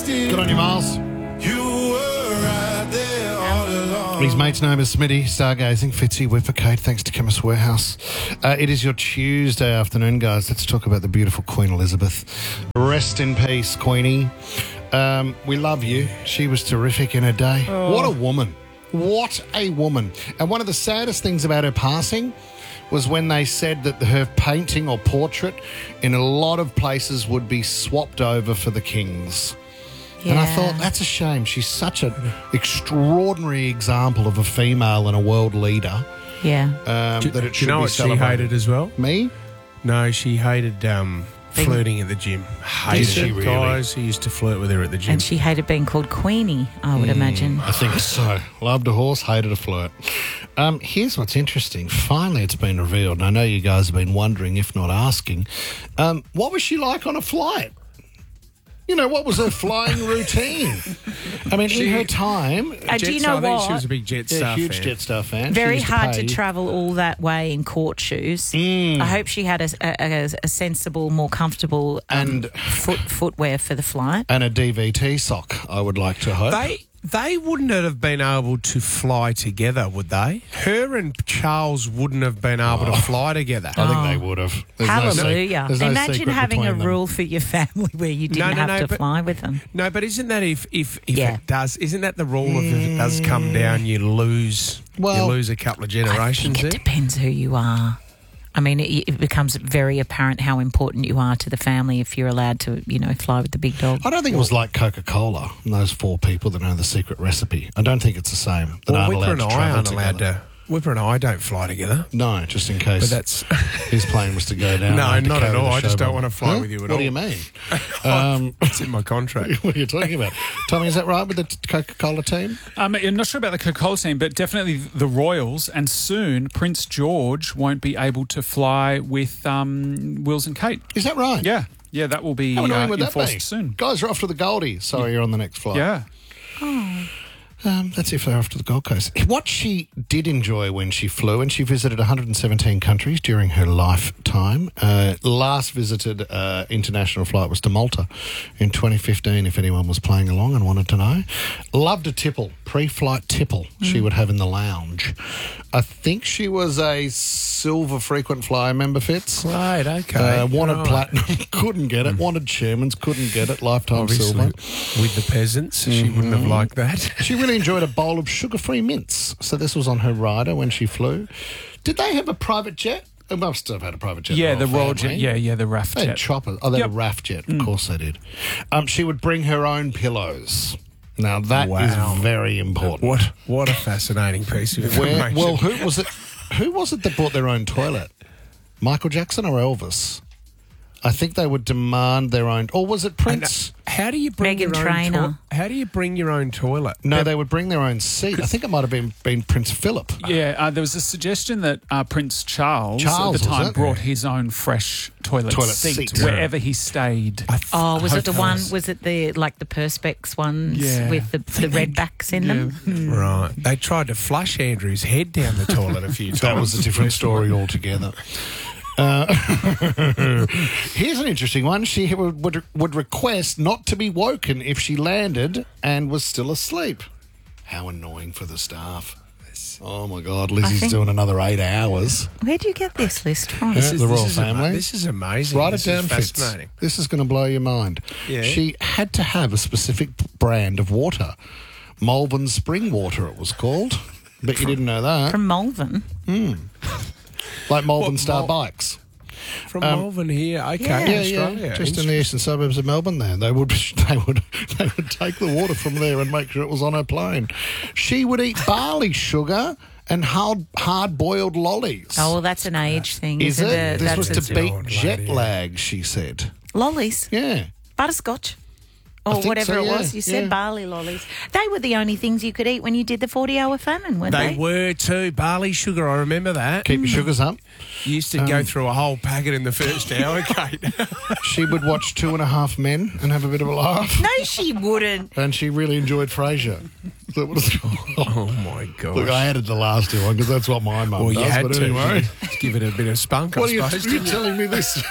Good on you, Miles. You were right there all along. His mate's name is Smitty, stargazing, Fitzy, Whippercate, thanks to Chemist Warehouse. It is your Tuesday afternoon, guys. Let's talk about the beautiful Queen Elizabeth. Rest in peace, Queenie. We love you. She was terrific in her day. What a woman. What a woman. And one of the saddest things about her passing was when they said that her painting or portrait in a lot of places would be swapped over for the king's. Yeah. And I thought, that's a shame. She's such an extraordinary example of a female and a world leader. Yeah. That it Do you should know be what she celebrated. hated as well? Me? No, she hated flirting at the gym. Hated she it. really? Guys who used to flirt with her at the gym. And she hated being called Queenie, I would imagine. I think so. Loved a horse, hated a flirt. Here's what's interesting. Finally, it's been revealed, and I know you guys have been wondering, if not asking, what was she like on a flight? You know, what was her flying routine? I mean, in her time... Do you Jetstar, know I think she what? was a big Jetstar huge fan. Jetstar fan. She Very used hard to pay- travel all that way in court shoes. I hope she had a sensible, more comfortable And- footwear for the flight. And a DVT sock, I would like to hope. They wouldn't have been able to fly together, would they? Her and Charles wouldn't have been able to fly together. I think they would have. There's no Hallelujah. there's no Imagine secret having a between them. rule for your family where you didn't have to but- fly with them. No, but isn't that if Yeah. it does? Isn't that the rule? If it does come down, you lose. Well, you lose a couple of I generations. think it there. depends who you are. I mean, it becomes very apparent how important you are to the family if you're allowed to, fly with the big dog. I don't think it was like Coca-Cola and those 4 people that know the secret recipe. I don't think it's the same. That Well, aren't Whipper allowed and to I travel aren't allowed together. to. Whipper and I don't fly together. No, just in case. But that's his plane was to go down. No, I had to not at carry all. the I just show don't on. want to fly Huh? with you at What all. do you mean? It's in my contract. What are you talking about? Tommy, is that right with the Coca-Cola team? I'm not sure about the Coca-Cola team, but definitely the Royals, and soon Prince George won't be able to fly with Wills and Kate. Is that right? Yeah, that will be How annoying would that enforced be? soon. Guys are off to the Goldie. Sorry, you're on the next flight. Yeah. That's if they're off to the Gold Coast. What she did enjoy when she flew, and she visited 117 countries during her lifetime. Last visited international flight was to Malta in 2015, if anyone was playing along and wanted to know. Loved a tipple, pre-flight tipple she would have in the lounge. I think she was a silver frequent flyer member, Fitz. Right, okay. Wanted Right. platinum, couldn't get it. Wanted chairman's, couldn't get it. Lifetime Obviously, silver. with the peasants, she wouldn't have liked that. She really enjoyed a bowl of sugar-free mints. So this was on her rider when she flew. Did they have a private jet? They must have had a private jet. Yeah, the Royal family. Jet. Yeah, the RAF They had jet. choppers. Oh, they had a Yep. RAF jet. Of course they did. She would bring her own pillows. Now, that Wow. is very important. What a fascinating piece of information. Well, who was it? Who was it that brought their own toilet? Michael Jackson or Elvis? I think they would demand their own. Or was it Prince? How do you bring Meghan your own Trainor. How do you bring your own toilet? No, they would bring their own seat. I think it might have been Prince Philip. Yeah, there was a suggestion that Prince Charles Charles, at the was time it? brought his own fresh toilet seat. wherever he stayed. Was it the hope one? so. Was it the Perspex ones Yeah. with the red backs in them? Right. They tried to flush Andrew's head down the toilet a few times. That was a different story altogether. Here's an interesting one. She would request not to be woken if she landed and was still asleep. How annoying for the staff. Oh, my God. Lizzie's think- doing another 8 hours. Where do you get this list from? Yeah. the royal this is family. This is amazing. Write This it is down, Fitz. fascinating. This is going to blow your mind. Yeah. She had to have a specific brand of water. Malvern Spring Water, it was called. But you didn't know that. From Malvern. Like Malvern What, Star Bikes. From Malvern here. Okay. Yeah. Australia. Just in the eastern suburbs of Melbourne. There, they would take the water from there and make sure it was on her plane. She would eat barley sugar and hard-boiled lollies. Oh, well, that's an age thing, Is isn't it? it? This That's was to a- beat old jet lady. lag, she said. lollies, Yeah. butterscotch, I or think whatever so, it yeah, was. You said yeah. barley lollies. They were the only things you could eat when you did the 40-hour famine, weren't they? They were too. Barley sugar, I remember that. Keep your sugars up. You used to go through a whole packet in the first hour, Kate. She would watch 2.5 Men and have a bit of a laugh. No, she wouldn't. And she really enjoyed Frasier. That was Oh, my gosh. Look, I added the last one because that's what my mum well, does. you had but to anyway. give it a bit of spunk, What I are suppose. you telling me this?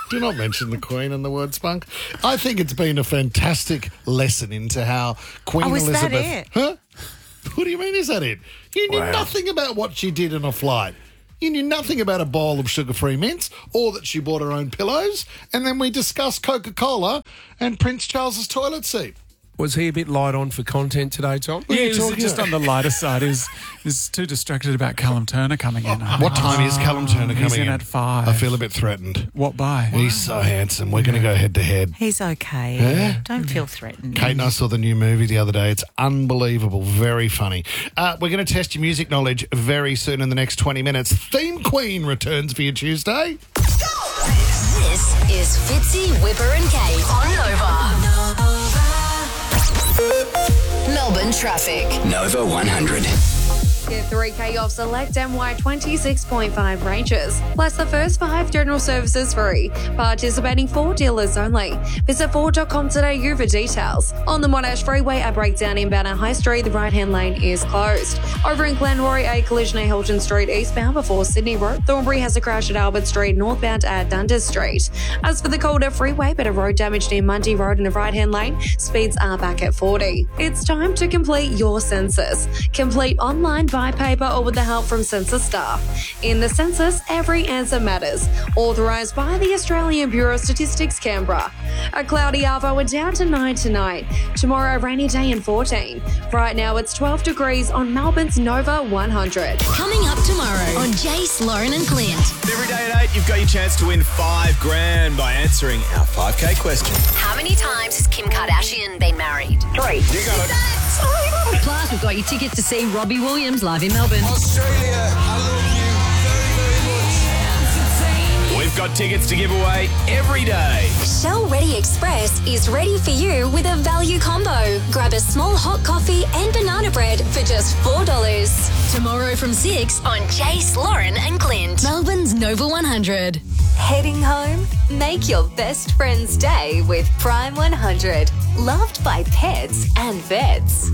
Do not mention the Queen and the word spunk. I think it's been a fantastic lesson into how Queen is that Elizabeth... it? Huh? What do you mean, is that it? You knew nothing about what she did on a flight. You knew nothing about a bowl of sugar-free mints or that she bought her own pillows. And then we discussed Coca-Cola and Prince Charles's toilet seat. Was he a bit light on for content today, Tom? Yeah, he was talking just about? on the lighter side. He was too distracted about Callum Turner coming in. What time is Callum Turner coming He's in in? at 5. I feel a bit threatened. What by? He's so handsome. We're going to go head-to-head. He's okay. Yeah? Don't feel threatened. Kate and I saw the new movie the other day. It's unbelievable. Very funny. We're going to test your music knowledge very soon in the next 20 minutes. Theme Queen returns for you Tuesday. This is Fitzy, Whipper and Kate on Nova. Melbourne traffic. Nova 100. Get 3K off select MY 26.5 ranges, plus the first 5 general services free. Participating Ford dealers only. Visit Ford.com.au for details. On the Monash Freeway, a breakdown inbound at High Street, the right-hand lane is closed. Over in Glenroy, a collision at Hilton Street eastbound before Sydney Road. Thornbury has a crash at Albert Street northbound at Dundas Street. As for the Calder Freeway, bit of road damage near Mundy Road in the right-hand lane. Speeds are back at 40. It's time to complete your census. Complete online by paper or with the help from census staff. In the census, every answer matters. Authorised by the Australian Bureau of Statistics, Canberra. A cloudy Arvo and down to 9 tonight. Tomorrow, a rainy day and 14. Right now, it's 12 degrees on Melbourne's Nova 100. Coming up tomorrow on Jace, Lauren and Clint. Every day at 8, you've got your chance to win $5,000 by answering our 5K question. How many times has Kim Kardashian been married? 3. You got it. Plus, we've got your tickets to see Robbie Williams live in Melbourne. Australia, I love you very, very much. We've got tickets to give away every day. Shell Ready Express is ready for you with a value combo. Grab a small hot coffee and banana bread for just $4. Tomorrow from 6 on Jace, Lauren and Clint. Melbourne's Nova 100. Heading home? Make your best friend's day with Prime 100. Loved by pets and vets.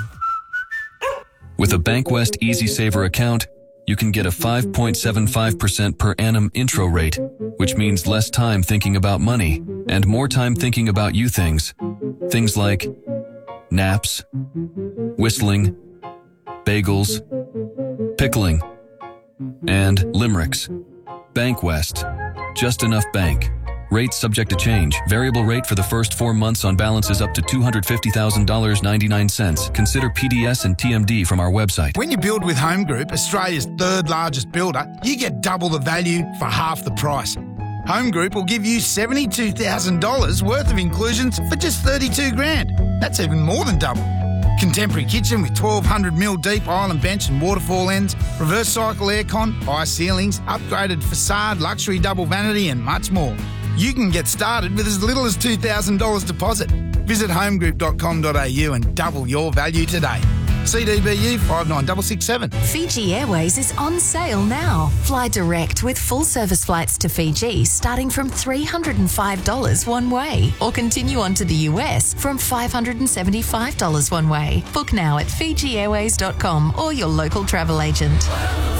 With a Bankwest Easy Saver account, you can get a 5.75% per annum intro rate, which means less time thinking about money and more time thinking about you things. Things like naps, whistling, bagels, pickling, and limericks. Bankwest. Just enough bank. Rates subject to change. Variable rate for the first 4 months on balances up to $250,000.99. Consider PDS and TMD from our website. When you build with Home Group, Australia's third largest builder, you get double the value for half the price. Home Group will give you $72,000 worth of inclusions for just $32,000. That's even more than double. Contemporary kitchen with 1,200mm deep island bench and waterfall ends, reverse cycle aircon, high ceilings, upgraded facade, luxury double vanity and much more. You can get started with as little as $2,000 deposit. Visit homegroup.com.au and double your value today. CDBU 59667. Fiji Airways is on sale now. Fly direct with full service flights to Fiji starting from $305 one way, or continue on to the US from $575 one way. Book now at FijiAirways.com or your local travel agent.